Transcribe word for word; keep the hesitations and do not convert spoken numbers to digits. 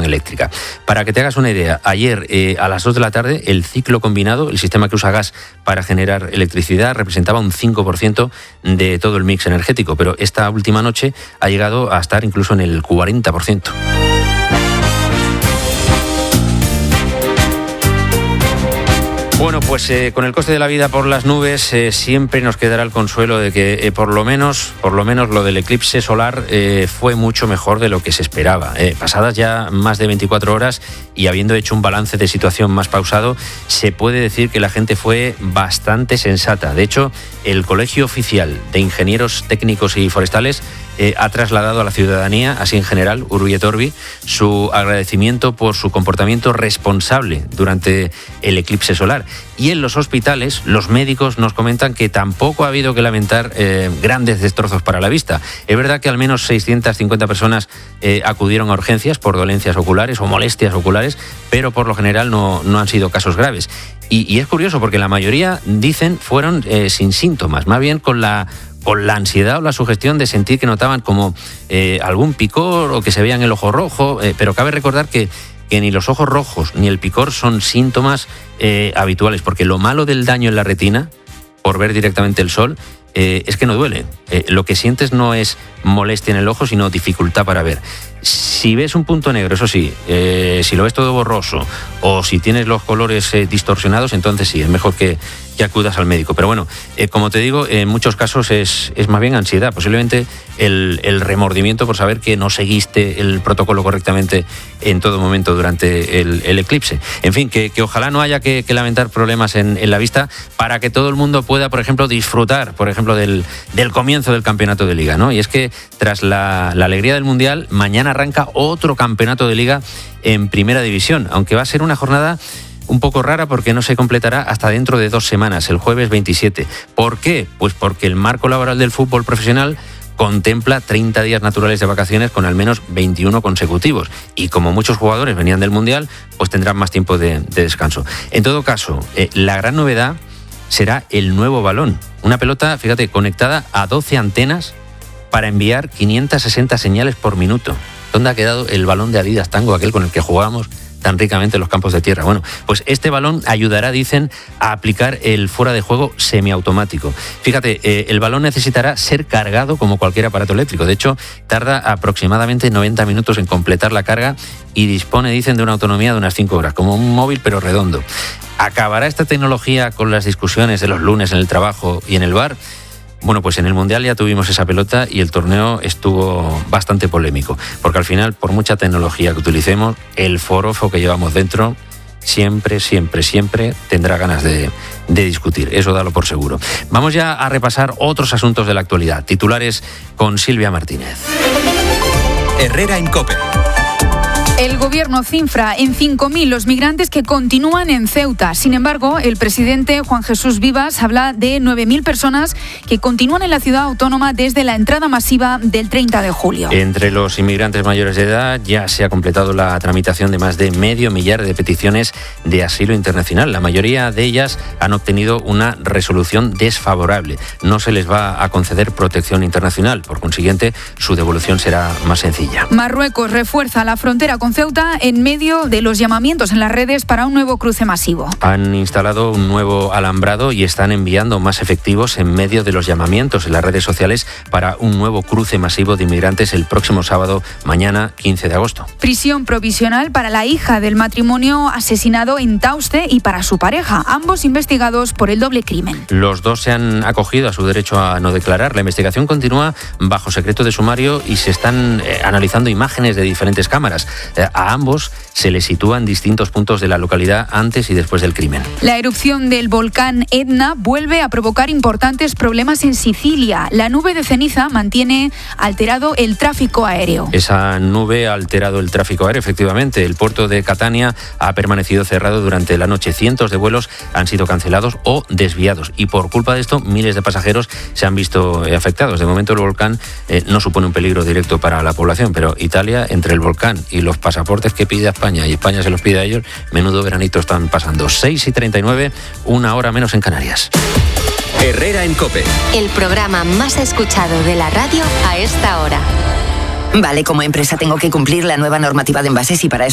generación eléctrica. Para que te hagas una idea, ayer eh, a las dos de la tarde el ciclo combinado, el sistema que usa gas para generar electricidad, representaba un cinco por ciento de todo el mix energético, pero esta última noche ha llegado a estar incluso en el cuarenta por ciento. Bueno, pues eh, con el coste de la vida por las nubes eh, siempre nos quedará el consuelo de que eh, por lo menos, por lo menos lo del eclipse solar eh, fue mucho mejor de lo que se esperaba. Eh, pasadas ya más de veinticuatro horas y habiendo hecho un balance de situación más pausado, se puede decir que la gente fue bastante sensata. De hecho, el Colegio Oficial de Ingenieros Técnicos y Forestales Eh, ha trasladado a la ciudadanía, así en general, Urbi et Orbi, su agradecimiento por su comportamiento responsable durante el eclipse solar. Y en los hospitales, los médicos nos comentan que tampoco ha habido que lamentar eh, grandes destrozos para la vista. Es verdad que al menos seiscientas cincuenta personas eh, acudieron a urgencias por dolencias oculares o molestias oculares, pero por lo general no, no han sido casos graves. Y, y es curioso porque la mayoría, dicen, fueron eh, sin síntomas, más bien con la... con la ansiedad o la sugestión de sentir que notaban como eh, algún picor o que se veían el ojo rojo, eh, pero cabe recordar que, que ni los ojos rojos ni el picor son síntomas eh, habituales, porque lo malo del daño en la retina, por ver directamente el sol, eh, es que no duele. Eh, lo que sientes no es molestia en el ojo, sino dificultad para ver. Si ves un punto negro, eso sí, eh, si lo ves todo borroso o si tienes los colores eh, distorsionados, entonces sí, es mejor que, que acudas al médico. Pero bueno, eh, como te digo, en muchos casos es, es más bien ansiedad, posiblemente el, el remordimiento por saber que no seguiste el protocolo correctamente en todo momento durante el, el eclipse. En fin, que, que ojalá no haya que, que lamentar problemas en, en la vista para que todo el mundo pueda, por ejemplo, disfrutar, por ejemplo, del, del comienzo del campeonato de Liga, ¿no? Y es que tras la, la alegría del Mundial, mañana arranca otro campeonato de Liga en Primera División, aunque va a ser una jornada un poco rara porque no se completará hasta dentro de dos semanas, el jueves veintisiete. ¿Por qué? Pues porque el marco laboral del fútbol profesional contempla treinta días naturales de vacaciones con al menos veintiuno consecutivos. Y como muchos jugadores venían del Mundial, pues tendrán más tiempo de, de descanso. En todo caso, eh, la gran novedad será el nuevo balón. Una pelota, fíjate, conectada a doce antenas para enviar quinientas sesenta señales por minuto. ¿Dónde ha quedado el balón de Adidas Tango, aquel con el que jugábamos tan ricamente en los campos de tierra? Bueno, pues este balón ayudará, dicen, a aplicar el fuera de juego semiautomático. Fíjate, eh, el balón necesitará ser cargado como cualquier aparato eléctrico. De hecho, tarda aproximadamente noventa minutos en completar la carga y dispone, dicen, de una autonomía de unas cinco horas, como un móvil pero redondo. ¿Acabará esta tecnología con las discusiones de los lunes en el trabajo y en el bar? Bueno, pues en el Mundial ya tuvimos esa pelota y el torneo estuvo bastante polémico, porque al final, por mucha tecnología que utilicemos, el forofo que llevamos dentro siempre, siempre, siempre tendrá ganas de, de discutir. Eso dalo por seguro. Vamos ya a repasar otros asuntos de la actualidad. Titulares con Silvia Martínez. Herrera en COPE. El gobierno cifra en cinco mil los migrantes que continúan en Ceuta. Sin embargo, el presidente Juan Jesús Vivas habla de nueve mil personas que continúan en la ciudad autónoma desde la entrada masiva del treinta de julio. Entre los inmigrantes mayores de edad ya se ha completado la tramitación de más de medio millar de peticiones de asilo internacional. La mayoría de ellas han obtenido una resolución desfavorable. No se les va a conceder protección internacional. Por consiguiente, su devolución será más sencilla. Marruecos refuerza la frontera con Ceuta en medio de los llamamientos en las redes para un nuevo cruce masivo. Han instalado un nuevo alambrado y están enviando más efectivos en medio de los llamamientos en las redes sociales para un nuevo cruce masivo de inmigrantes el próximo sábado, mañana quince de agosto. Prisión provisional para la hija del matrimonio asesinado en Tauste y para su pareja, ambos investigados por el doble crimen. Los dos se han acogido a su derecho a no declarar. La investigación continúa bajo secreto de sumario y se están eh, analizando imágenes de diferentes cámaras. A ambos se les sitúa en distintos puntos de la localidad antes y después del crimen. La erupción del volcán Etna vuelve a provocar importantes problemas en Sicilia. La nube de ceniza mantiene alterado el tráfico aéreo. Esa nube ha alterado el tráfico aéreo, efectivamente. El puerto de Catania ha permanecido cerrado durante la noche. Cientos de vuelos han sido cancelados o desviados y por culpa de esto miles de pasajeros se han visto afectados. De momento el volcán eh, no supone un peligro directo para la población, pero Italia, entre el volcán y los pasaportes que pide a España y España se los pide a ellos, menudo veranito están pasando. seis y treinta y nueve, una hora menos en Canarias. Herrera en COPE. El programa más escuchado de la radio a esta hora. Vale, como empresa tengo que cumplir la nueva normativa de envases y para eso